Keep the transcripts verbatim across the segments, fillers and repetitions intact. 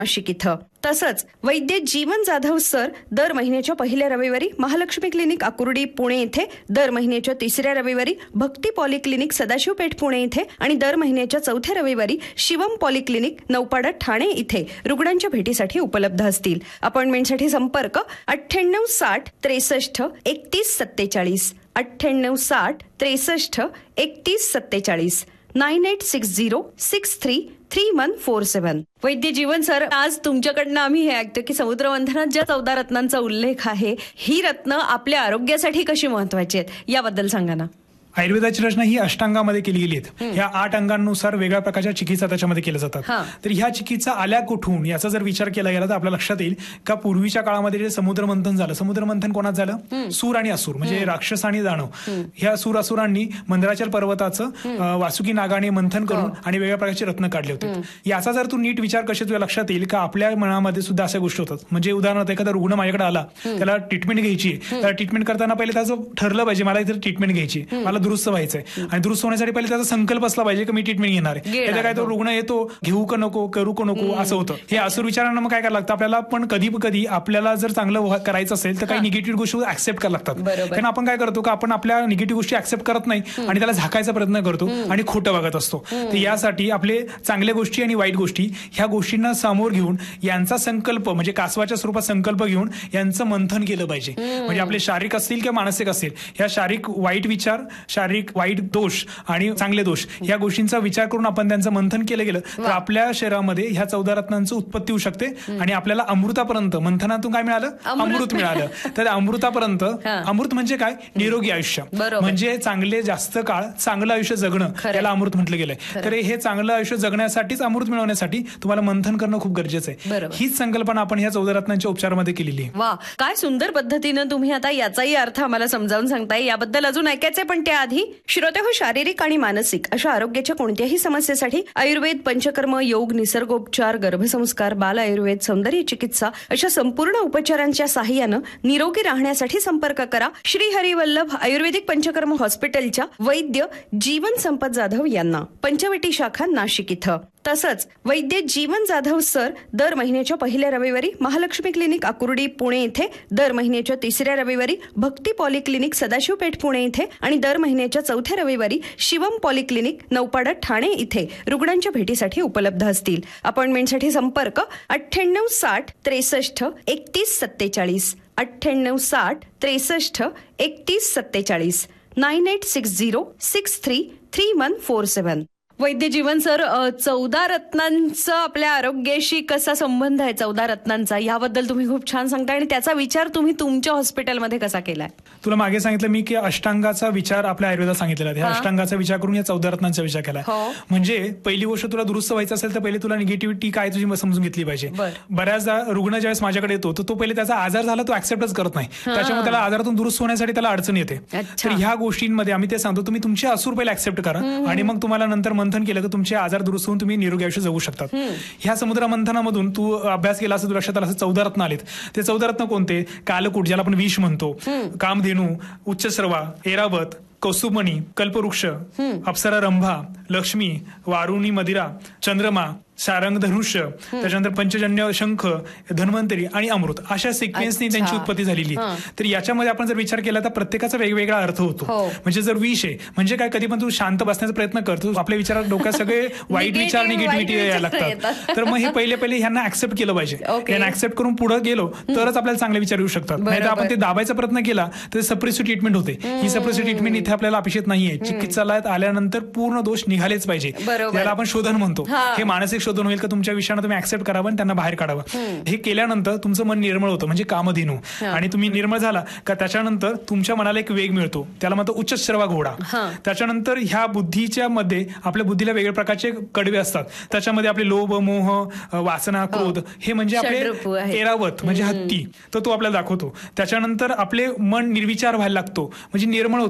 नाशिक इथं. तसंच वैद्य जीवन जाधव सर दर महिन्याच्या पहिल्या रविवारी महालक्ष्मी क्लिनिक आकुर्डी पुणे येथे, दर महिन्याच्या तिसऱ्या रविवारी भक्ती पॉलिक्लिनिक सदाशिवपेठ पुणे येथे आणि दर महिन्याच्या चौथ्या रविवारी शिवम पॉलिक्लिनिक नौपाडा ठाणे इथे रुग्णांच्या भेटीसाठी उपलब्ध असतील. अपॉइंटमेंटसाठी संपर्क अठ्ठ्याण्णव साठ त्रेसष्ट एकतीस सत्तेचाळीस अठ्ठ्याण्णव साठ त्रेसष्ट एकतीस सत्तेचाळीस nine eight six zero six three three one four सेवन. वैद्य जीवन सर, आज तुमच्याकडनं आम्ही हे ऐकतो की समुद्र मंथनात ज्या चौदा रत्नांचा उल्लेख आहे, ही रत्न आपल्या आरोग्यासाठी कशी महत्वाची आहेत याबद्दल सांगा ना. आयुर्वेदाची रचना ही अष्टांगामध्ये केली गेली आहे. ह्या आठ अंगांनुसार वेगळ्या प्रकारच्या चिकित्सा त्याच्यामध्ये केल्या जातात. तर ह्या चिकित्सा आल्या कुठून याचा जर विचार केला गेला तर आपल्या लक्षात येईल का पूर्वीच्या काळामध्ये जे समुद्र मंथन झालं, समुद्र मंथन कोणात झालं? सूर आणि असुर, म्हणजे राक्षस आणि दानव. ह्या सूर असुरांनी मंदराचल पर्वताचं वासुकी नागाने मंथन करून आणि वेगळ्या प्रकारचे रत्न काढले होते. याचा जर तू नीट विचार कसे तुला लक्षात येईल का आपल्या मनामध्ये सुद्धा अशा गोष्टी होतात. म्हणजे उदाहरणार्थ एखादा रुग्ण माझ्याकडे आला, त्याला ट्रीटमेंट घ्यायची, त्याला ट्रीटमेंट करताना पहिले त्याचं ठरलं पाहिजे मला इथे ट्रीटमेंट घ्यायची, मला दुरुस्त व्हायचंय आणि दुरुस्त होण्यासाठी पहिले त्याचा संकल्प असला पाहिजे की मी ट्रीटमेंट घेणार आहे. त्याचा काय तो रुग्ण येतो, घेऊ का नको, करू का नको असं होतं. हे असुर विचारांना मग काय करायला लागतं आपल्याला. पण कधी कधी आपल्याला जर चांगलं करायचं असेल तर काही निगेटिव्ह गोष्टी ऍक्सेप्ट करायला लागतात. कारण आपण काय करतो का आपण आपल्या निगेटिव्ह गोष्टी ऍक्सेप्ट करत नाही आणि त्याला झाकायचा प्रयत्न करतो आणि खोटं वागत असतो. तर यासाठी आपले चांगल्या गोष्टी आणि वाईट गोष्टी ह्या गोष्टींना समोर घेऊन यांचा संकल्प म्हणजे कासवाच्या स्वरूपात संकल्प घेऊन यांचं मंथन केलं पाहिजे. म्हणजे आपले शारीरिक असतील किंवा मानसिक असेल, ह्या शारीरिक वाईट विचार, शारीरिक वाईट दोष आणि चांगले दोष या गोष्टींचा विचार करून आपण त्यांचं मंथन केलं गेलं तर आपल्या शरीरामध्ये ह्या चौदा रत्नांचं उत्पत्ती होऊ शकते आणि आपल्याला अमृतापर्यंत, मंथनातून काय मिळालं? अमृत मिळालं. तर अमृतापर्यंत, अमृत म्हणजे काय? निरोगी आयुष्य, म्हणजे चांगले जास्त काळ चांगलं आयुष्य जगणं, याला अमृत म्हटलं गेलंय. तर हे चांगलं आयुष्य जगण्यासाठीच अमृत मिळवण्यासाठी तुम्हाला मंथन करणं खूप गरजेचं आहे. हीच संकल्पना आपण ह्या चौदा रत्नांच्या उपचारामध्ये केलेली आहे. वा, काय सुंदर पद्धतीनं तुम्ही आता याचाही अर्थ आम्हाला समजावून सांगताय. याबद्दल अजून ऐकायचंय, पण त्याआधी श्रोते हो, शारीरिक आणि मानसिक अशा आरोग्याच्या कोणत्याही समस्येसाठी आयुर्वेद, पंचकर्म, योग, निसर्गोपचार, गर्भसंस्कार, बाल आयुर्वेद, सौंदर्य चिकित्सा अशा संपूर्ण उपचारांच्या साहाय्यानं निरोगी राहण्यासाठी संपर्क करा श्री हरिवल्लभ आयुर्वेदिक पंचकर्म हॉस्पिटलच्या वैद्य जीवन संपत जाधव यांना, पंचवटी शाखा नाशिक इथं. तसंच वैद्य जीवन जाधव सर दर महिन्याच्या पहिल्या रविवारी महालक्ष्मी क्लिनिक आकुर्डी पुणे येथे, दर महिन्याच्या तिसऱ्या रविवारी भक्ती पॉलिक्लिनिक सदाशिवपेठ पुणे येथे आणि दर महिन्याच्या चौथ्या रविवारी शिवम पॉलिक्लिनिक नौपाडा ठाणे इथे रुग्णांच्या भेटीसाठी उपलब्ध असतील. अपॉइंटमेंटसाठी संपर्क अठ्ठ्याण्णव साठ त्रेसष्ट एकतीस सत्तेचाळीस अठ्ठ्याण्णव साठ त्रेसष्ट एकतीस सत्तेचाळीस nine eight six zero six three three one four सेवन. वैद्य जीवन सर, चौदा रत्नांचा आपल्या आरोग्याशी कसा संबंध आहे? चौदा रत्नांचा याबद्दल तुम्ही खूप छान सांगता आणि त्याचा विचार तुम्ही तुमच्या हॉस्पिटलमध्ये कसा केलाय? तुला मागे सांगितलं मी की अष्टांगाचा विचार आपल्या आयुर्वेदात सांगितलेला आहे. अष्टांगाचा विचार करून या चौदा रत्नांचा विचार केला. म्हणजे पहिली गोष्ट, तुला दुरुस्त व्हायचं असेल तर पहिले तुला निगेटिव्हिटी काय तुझी समजून घेतली पाहिजे. बऱ्याचदा रुग्ण ज्यावेळेस माझ्याकडे येतो तर तो पहिले त्याचा आजार झाला तो ऍक्सेप्टच करत नाही, त्याच्यामुळे त्याला आजारातून दुरुस्त होण्यासाठी त्याला अडचण येते. तर ह्या गोष्टींमध्ये आम्ही ते सांगतो तुम्ही तुमचे असुर पहिले ऍक्सेप्ट करा आणि मग तुम्हाला नंतर मंथन केलं तर तुमचे आजार दुरुस्त होऊन तुम्ही निरोगी आयुष्य जगू शकतात. ह्या समुद्र मंथनामधून तू अभ्यास केला असं तुला लक्षात आलं, चौदा रत्न आलेत. ते चौदा रत्न कोणते? कालकूट, ज्याला आपण विष म्हणतो, कामधेनू, उच्चश्रवा, ऐरावत, कौस्तुभमणी, कल्पवृक्ष, अप्सरा रंभा, लक्ष्मी, वारुणी मदिरा, चंद्रमा, सारंग धनुष्य, त्याच्यानंतर पंचजन्य शंख, धन्वंतरी आणि अमृत, अशा सिक्वेन्सनी त्यांची उत्पत्ती झालेली. तर याच्यामध्ये आपण जर विचार केला तर प्रत्येकाचा वेगवेगळा अर्थ होतो. म्हणजे जर विष आहे म्हणजे काय, कधी पण तू शांत बसण्याचा प्रयत्न करतो, आपल्या विचारात डोक्यात सगळे वाईट विचार, निगेटिव्हिटी यायला लागतात. तर मग हे पहिले पहिले ह्यांना ऍक्सेप्ट केलं पाहिजे. यांना ऍक्सेप्ट करून पुढे गेलो तरच आपल्याला चांगले विचार येऊ शकतात. नाही तर आपण ते दाबायचा प्रयत्न केला तर सप्रेसिव्ह ट्रीटमेंट होते. ही सप्रेसिव्ह ट्रीटमेंट इथे आपल्याला अपेक्षित नाहीये. चिकित्सालयात आल्यानंतर पूर्ण दोष निघालेच पाहिजे. त्याला आपण शोधन म्हणतो. हे मानसिक शोधन होईल का तुमच्या विषयानं तुम्ही ऍक्सेप्ट करावं आणि त्यांना बाहेर काढावं. हे केल्यानंतर तुमचं मन निर्मळ होतं, म्हणजे कामधेनू. आणि तुम्ही निर्मळ झाला का त्याच्यानंतर तुमच्या मनाला एक वेग मिळतो, त्याला म्हणतो उच्चश्रवा घोडा. त्याच्यानंतर ह्या बुद्धीच्या मध्ये आपल्या बुद्धीला वेगवेगळ्या प्रकारचे कडवे असतात. त्याच्यामध्ये आपले लोभ, मोह, वासना, क्रोध हे म्हणजे आपले ऐरावत म्हणजे हत्ती, तर तो आपल्याला दाखवतो. त्याच्यानंतर आपले मन निर्विचार व्हायला लागतो, म्हणजे निर्मळ होतो, तो म्हणजे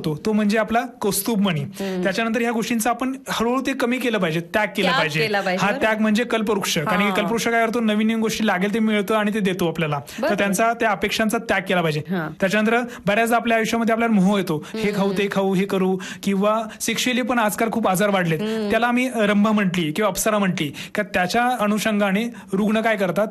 म्हणजे आपला कौस्तुभमणी. त्याच्यानंतर ह्या गोष्टींचा आपण हळूहळू ते कमी केलं पाहिजे, त्याग केला पाहिजे. हा त्याग म्हणजे कल्पवृक्ष. कारण की कल्पवृक्ष काय करतो, नवीन नवीन गोष्टी लागेल ते मिळतं आणि ते देतो आपल्याला. तर त्यांचा त्या अपेक्षांचा त्याग केला पाहिजे. त्याच्यानंतर बऱ्याचदा आपल्या आयुष्यामध्ये आपल्याला मोह येतो, हे खाऊ ते खाऊ हे करू, किंवा सेक्शुअली पण आजकाल खूप आजार वाढलेत. त्याला आम्ही रंभा म्हटली किंवा अप्सरा म्हटली, का त्याच्या अनुषंगाने रुग्ण काय करतात,